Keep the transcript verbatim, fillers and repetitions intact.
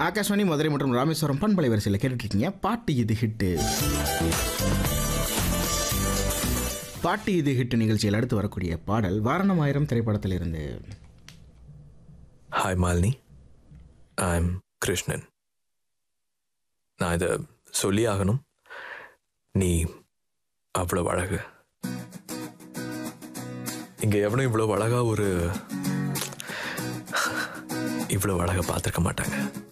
ஆகாஷ்வாணி மதுரை மற்றும் ராமேஸ்வரம் பண்பலை வரிசையில் கேட்டுட்ருக்கீங்க பாட்டு இது ஹிட்டு. பாட்டு இது ஹிட்டு நிகழ்ச்சியில் அடுத்து வரக்கூடிய பாடல் வாரணம் ஆயிரம் திரைப்படத்தில் இருந்து. Hi Malini, I am Krishnan. நான் இதை சொல்லி ஆகணும், நீ அவ்வளோ அழகு. இங்கே எவனும் இவ்வளோ அழகா ஒரு இவ்வளோ அழகா பார்த்துருக்க மாட்டாங்க.